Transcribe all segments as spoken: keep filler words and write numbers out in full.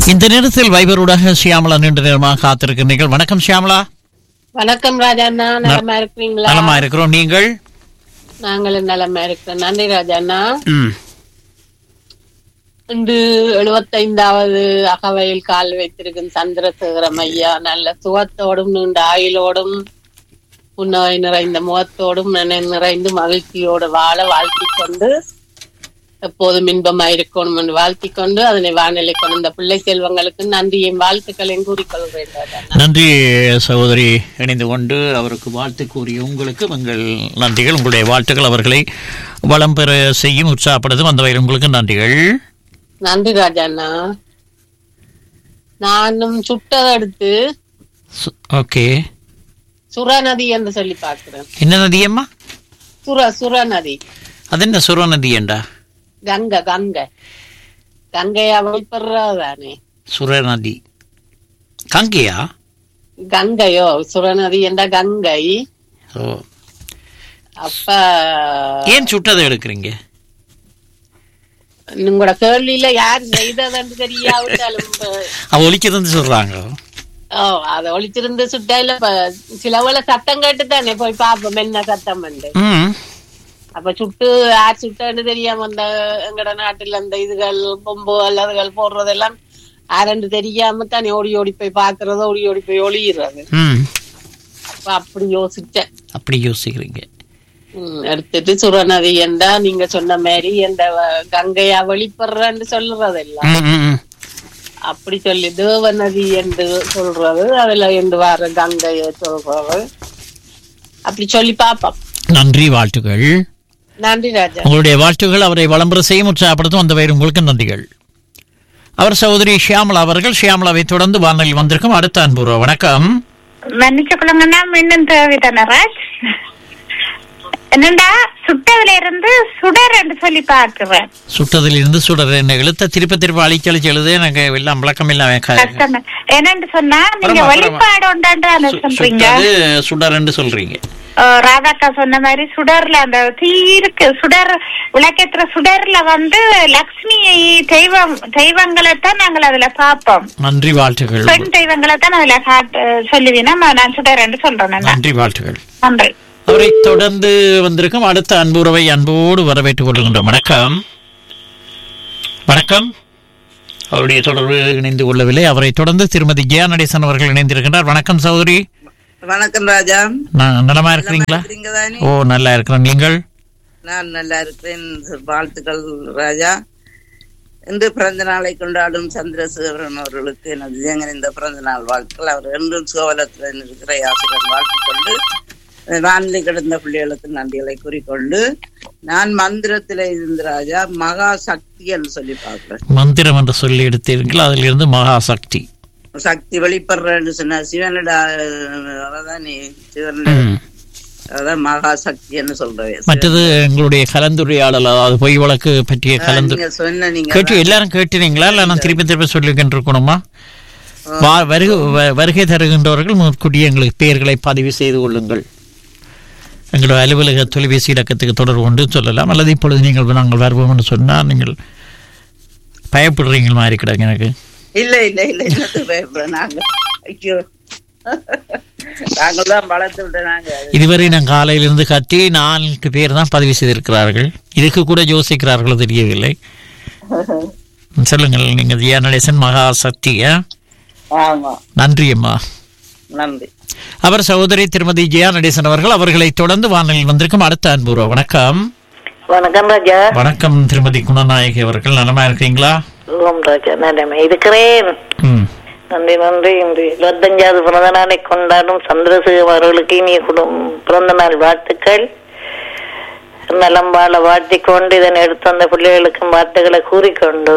இந்த நேரத்தில் வைபரூடாக ஷியாமலா நீண்ட நேரமாக காத்திருக்கிறீர்கள். வணக்கம் ஷியாமலா. வணக்கம் ராஜாண்ணா, நலமா இருக்கிறீங்களா? நலமா இருக்கிறோம், நீங்கள்? நாங்களும் நலமா இருக்கிறோம், நன்றி ராஜாண்ணா. இன்று எழுபத்தைந்தாவது அகவையில் கால் வைத்திருக்கும் சந்திரசேகரம் ஐயா நல்ல சுகத்தோடும் நீண்ட ஆயுளோடும் புன்னகை நிறைந்த முகத்தோடும் நிறைந்து மகிழ்ச்சியோடு வாழ வாழ்த்திக் கொண்டு எப்போதும் இன்பமாயிருக்கணும் என்று வாழ்த்திக் கொண்டு அதனை வானிலை கொண்ட பிள்ளை செல்வங்களுக்கு நன்றியும் வாழ்த்துக்களையும் கூறிக்கொள்கிறேன். நன்றி சகோதரி. இணைந்து கொண்டு அவருக்கு வாழ்த்து கூறிய உங்களுக்கு உங்கள் நன்றிகள், உங்களுடைய வாழ்த்துக்கள் அவர்களை வளம் பெற செய்யும், உற்சாகப்படுத்தும். அந்த வகையில் உங்களுக்கு நன்றிகள். நன்றி ராஜாண்ணா. நானும் சுட்டதை எடுத்து ஓகே சுர நதி என்று சொல்லி பார்க்கிறேன். என்ன நதி அம்மா? சுர சுர நதி. அது என்ன சுர நதி என்றா? கங்கை கங்கை கங்கையா வெளிப்படுறதானே சுர நதி. கங்கையா? கங்கையோ சுர நதி என்ற கங்கை. ஓ, அப்ப ஏன் சுட்டதை எடுக்கிறீங்க? உங்களோட கேள்வியில யார் செய்ததுன்னு தெரியாவிட்டாலும் அவ ஒலிக்கிறது சொல்றாங்க. ஓ, அத ஒழிச்சிருந்து சுட்டாயில சிலவுல சத்தம் கேட்டுதானே போய் பாப்போம் என்ன சத்தம் வந்து. அப்ப சுட்டு யார் சுட்டான்னு தெரியாம அந்த எங்கட நாட்டுல அந்த இதுகள் பொம்பு அல்லதுகள் போடுறதெல்லாம் யாருன்னு தெரியாம தானே ஓடி ஓடி போய் பாக்குறது, ஓடி ஓடி போய் ஒளியிறது. அப்ப அப்படி யோசிச்சேன். அப்படி யோசிக்கிறீங்க. உம் எடுத்துட்டு சுரநதி என்றா நீங்க சொன்ன மாதிரி இந்த கங்கையா வெளிப்படுறன்னு சொல்றதெல்லாம் அப்படி சொல்லி தேவநதி என்று சொல்றது, அதுல என்று வர கங்கைய சொல்றது, அப்படி சொல்லி பாப்போம். நன்றி, வாழ்த்துக்கள். நன்றி ராஜா. உங்களுடைய வாழ்த்துக்கள் அவரை வளம்பர செய்யும், உற்சாகப்படுத்தும். அந்த வகையில் உங்களுக்கு நன்றிகள். அவர் சகோதரி ஷியாமலா அவர்கள். ஷியாமலாவை தொடர்ந்து வானொலி வந்திருக்கும் அடுத்த அன்புறவு. வணக்கம். மன்னிச்சுக்கொள்ளுங்கண்ணா, மீண்டும் தேவைதானராஜ். என்னண்டா சுட்டதுல இருந்து சுடர் என்று சொல்லி பார்க்கிறேன். சுட்டதில் இருந்து சுடர் என்ன எழுத்த திருப்ப திருப்ப அழிச்சு அழிச்சு எழுது. எனக்கு எல்லாம் விளக்கம் இல்லாம என்னன்னு சொன்னா நீங்க வெளிப்பாடு உண்டான்னு சொல்றீங்க, சுடர் என்று சொல்றீங்க. ராதாக்கா சொன்ன மாதிரி சுடர்ல அந்த தீ இருக்கு, சுடர் விளக்கேற்ற சுடர்ல வந்து லக்ஷ்மி தெய்வம் தெய்வங்களை தான் நாங்கள் அதுல பார்ப்போம். நன்றி, வாழ்த்துக்கள். பெண் தெய்வங்களை தான் அதுல காட்டு சொல்லுவீனா, நான் சுடர் என்று சொல்றேன். நன்றி, வாழ்த்துக்கள். நன்றி. அவரை தொடர்ந்து வந்திருக்கும் அடுத்த அன்புறவை அன்போடு வரவேற்றுக் கொள்கின்றோம். வணக்கம். வணக்கம். அவருடைய தொடர்பு இணைந்து கொள்ளவில்லை. அவரை தொடர்ந்து திருமதி ஜெயா நடேசன் அவர்கள் இணைந்திருக்கின்றார். வணக்கம் சகோதரி. வணக்கம் ராஜா. நலமா இருக்கிறீங்களா? ஓ, நல்லா இருக்கிறேன். நீங்கள்? நான் நல்லா இருக்கிறேன், வாழ்த்துக்கள் ராஜா. இன்று பிறந்த நாளை கொண்டாடும் சந்திரசேகரன் அவர்களுக்கு எனது இந்த பிறந்த நாள் வாழ்த்துக்கள். அவர் என்றும் சோழத்தில் இருக்கிற ஆசிரியர் வாழ்த்துக்கொண்டு வானிலை கிடந்த பிள்ளைகளுக்கு நன்றிகளை கூறிக்கொண்டு நான் மந்திரத்தில இருந்து ராஜா மகா சக்தி என்று சொல்லி பார்க்கிறேன். மந்திரம் என்று சொல்லி எடுத்தீர்கள், அதில் இருந்து மகா சக்தி சக்தி வெளிப்படுறேன்னு சொன்ன சிவனோட அதான் சிவனோட அதான் மகா சக்தி என்று சொல்றேன். மற்றது எங்களுடைய கலந்துரையாடல், அதாவது பொய் வழக்கு பற்றிய கலந்து சொன்ன நீங்க கேட்டு எல்லாரும் கேட்டீங்களா? இல்ல நான் திருப்பி திருப்பி சொல்லிக்கிட்டு இருக்கணுமா? வருகை தருகின்றவர்கள் முன்கூட்டியே எங்களுக்கு பெயர்களை பதிவு செய்து கொள்ளுங்கள். எங்களுடைய அலுவலக தொலைபேசி இலக்கத்துக்கு தொடர்பு கொண்டு சொல்லலாம். அல்லது இப்பொழுது நீங்கள் நாங்கள் வருவோம் என்று சொன்னால் நீங்கள் பயப்படுறீங்க மாதிரி கிடக்கு. எனக்கு இல்ல இல்ல இல்ல பயப்படுறேன். நாங்க ஐயோ நாங்கள் தான் வளர்த்து விட்டோம். இதுவரை நான் காலையிலிருந்து கட்டி நான்கு பேர் தான் பதிவு செய்திருக்கிறார்கள். இதுக்கு கூட யோசிக்கிறார்களோ தெரியவில்லை. சொல்லுங்கள், நீங்க ஜியா நடேசன் மகா சக்தியா? நன்றி அம்மா. நன்றி. அவர் சகோதரி திருமதி ஜெயா நடேசன் அவர்கள். அவர்களை தொடர்ந்து வானொலியில் வந்திருக்கும் அடுத்த அன்புறவு. வணக்கம். வணக்கம் ராஜா. வணக்கம் திருமதி குணநாயகி அவர்கள். நலமா இருக்கீங்களா? ராஜா நலமா இருக்கிறேன். நன்றி நன்றி. இன்று இருபத்தஞ்சாவது பிறந்த நாளை கொண்டாடும் சந்திரசேகர் அவர்களுக்கு இனிய பிறந்த நாள் வாழ்த்துக்கள். நலம் வாழ வாழ்த்திக்கொண்டு இதனை எடுத்து வந்த பிள்ளைகளுக்கும் வார்த்தைகளை கூறிக்கொண்டு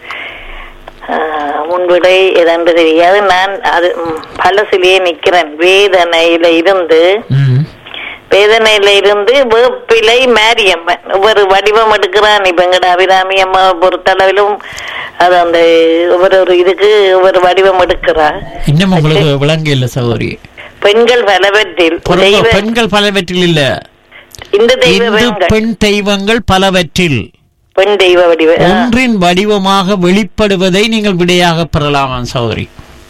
முன்விடை எதென்று தெரியாது. நான் அது பலசிலேயே நிக்கிறேன். வேதனையில இருந்து வேதனையில இருந்து வேப்பிலை மாரியம்மன் ஒவ்வொரு வடிவம் எடுக்கிறான். இப்ப எங்கட அபிராமி அம்மாவை பொறுத்தளவிலும் அது அந்த ஒவ்வொரு ஒரு இதுக்கு ஒவ்வொரு வடிவம் எடுக்கிறா. இன்னும் உங்களுக்கு விளங்க இல்ல சகோதரி. பெண்கள் பலவற்றில் பெண்கள் பலவற்றில் இல்ல, இந்த தெய்வ பெண் தெய்வங்கள் பலவற்றில் பெண் தெய்வ வடிவ ஆ. ஒன்றின் வடிவமாக வெளிப்படுவதை நீங்கள் விடையாக பெறலாமா சகோதரி?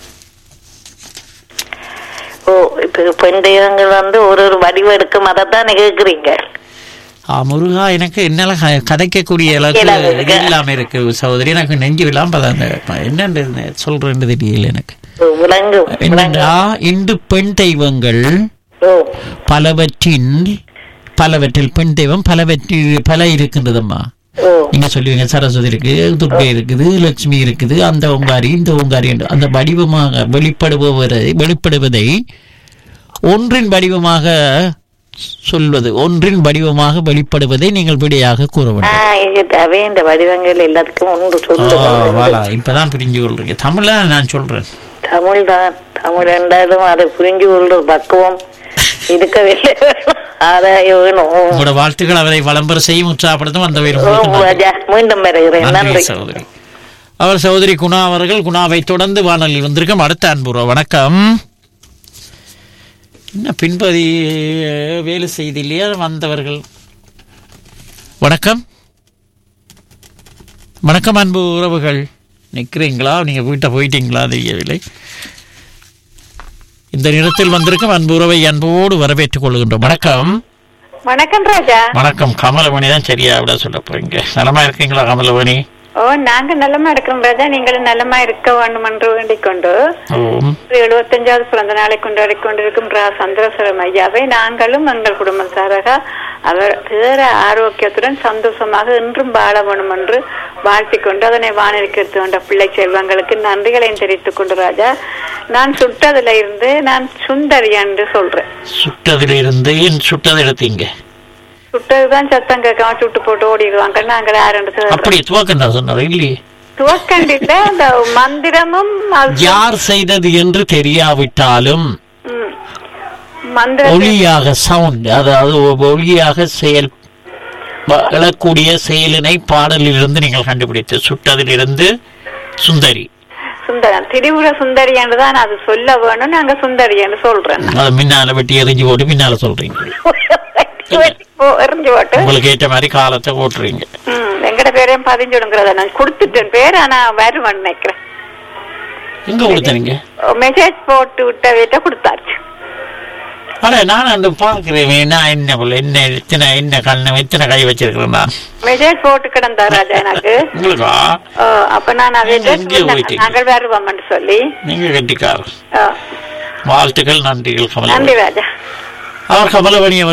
ஓ இப்ப பெண் தெய்வங்கள் வந்து ஒரு ஒரு வடிவம் எடுக்கும் அதைத்தான் கேக்குறீங்க. ஆ, முருகா எனக்கு என்னால க- கதைக்கக்கூடிய அளவுக்கு இயலாம இருக்கு. இது இல்லாம இருக்கு சகோதரி. எனக்கு நெஞ்சு விழாம என்னன்னு சொல்றேன்னு தெரியல எனக்கு. ஓ, விலங்கு என்னடா இந்து பெண் தெய்வங்கள் ஓ பலவற்றின் பலவற்றில் பெண் தெய்வம் பலவற்றில் பல இருக்கின்றதம்மா. ஓ நீங்க சொல்லுவீங்க சரஸ்வதி இருக்கு, துர்கை இருக்குது, லட்சுமி இருக்குது, அந்த ஓங்காரி இந்த ஓங்காரி என்று அந்த வடிவமாக வெளிப்படுபவரை வெளிப்படுவதை ஒன்றின் வடிவமாக சொல்வது, ஒன்றின் வடிவமாக வெளிப்படுவதை நீங்கள் விடையாக கூற ஆ, வேண்டும். இது அவே இந்த வடிவங்கள் எல்லாத்துக்கும் ஒன்று ஆ, சொல்லுங்க. வாலா, இப்பதான் புரிஞ்சு கொள்றீங்க. தமிழ்ல நான் சொல்றேன். தமிழ் தான். தமிழ் என்றாலும் அதை புரிஞ்சு கொள்ற பக்குவம் இருக்கவில்லை. ஆதாய வேணும். உங்களோட வாழ்த்துக்கள் அவரை வளம்பர செய்யும் உற்சாகப்படுத்தும் அந்த வேறு ஓ, ராஜா, மீண்டும் வருகிறேன். நன்றி நன்றி. சகோதரி. அவர் சகோதரி குணா அவர்கள். குணாவை தொடர்ந்து வானொலி வந்திருக்கும் அடுத்த அன்புறோ. வணக்கம். என்ன பின்பதி வேலை செய்தி இல்லையா வந்தவர்கள்? வணக்கம் வணக்கம் அன்பு உறவுகள். நிற்கிறீங்களா? நீங்க வீட்டை போயிட்டீங்களா தெரியவில்லை. இந்த நேரத்தில் வந்திருக்கும் அன்பு உறவை அன்போடு வரவேற்றுக் கொள்கின்றோம். வணக்கம். வணக்கம் ராஜா. வணக்கம். கமலமணி தான் சரியா விட சொல்ல போறீங்க. நலமா இருக்கீங்களா கமலமணி? ஓ, நாங்க நலமா இருக்கிறோம் ராஜா. நீங்களும் நலமா இருக்க வேண்டும் என்று வேண்டிக் கொண்டு ஓம். எழுபத்தஞ்சாவது பிறந்த நாளை கொண்டாடி கொண்டிருக்கும் ரா சந்திரசரம் ஐயாவை நாங்களும் எங்கள் குடும்பத்தாராக அவர் பேர ஆரோக்கியத்துடன் சந்தோஷமாக இன்றும் வாழ வேண்டும் என்று வாழ்த்திக் கொண்டு அதனை வானிற்கு எடுத்து கொண்ட பிள்ளை செல்வங்களுக்கு நன்றிகளையும் தெரிவித்துக் கொண்டு ராஜா, நான் சுட்டதுல இருந்து நான் சுந்தரி என்று சொல்றேன். சுட்டதில் இருந்து ஏன் சுட்டதை எடுத்தீங்க? சுட்டதுதான் சத்தம் கேட்காம சுட்டு போட்டு ஓடிடுவாங்க. நாங்கள் யாருன்னு அப்படி துவக்கண்டா சொன்னார் இல்லையே. துவக்கண்டில அந்த மந்திரமும் அது- யார் செய்தது என்று தெரியாவிட்டாலும் ம். மந்திரம் ஒளியாக சவுண்ட், அதாவது ஒளியாக செயல் எழக்கூடிய செயலினை பாடலில் இருந்து நீங்கள் கண்டுபிடித்து சுட்டதில் இருந்து சுந்தரி. சுந்தரம் திரிபுர சுந்தரி என்றுதான் அது சொல்ல வேணும். நாங்க சுந்தரி என்று சொல்றேன். அதை முன்னால வெட்டி எரிஞ்சு போட்டு பின்னால சொல்றீங்க. ஓ, எறிஞ்சு போட்டு உங்களுக்கு ஏற்ற மாதிரி காலத்தை ஓட்டுறீங்க. ம், எங்கட பேரையும் பதிஞ்சுடுங்கிறத நான் கொடுத்துட்டேன். பேர் ஆனா வருவேன் நினைக்கிறேன். எங்க கொடுத்தீங்க? மெசேஜ் போட்டு விட்ட வீட்டை கொடுத்தாச்சு. ஆனா நான் அந்த பாக்குறேன். நான் என்ன போல என்ன எத்தனை என்ன கண்ணு எத்தனை கை வச்சிருக்கிறேன் நான். மெசேஜ் போட்டு கிடந்தா ராஜா எனக்கு. உங்களுக்கா? ஓ, அப்ப நான் அதை நீங்க எங்கே போயிட்டீங்க? நாங்கள் வருவோம் சொல்லி. நீங்க கட்டிக்காரர். ஓ, வாழ்த்துக்கள், நன்றிகள் கமலவணி. நன்றி ராஜா. அவர் கமலவணி அவர்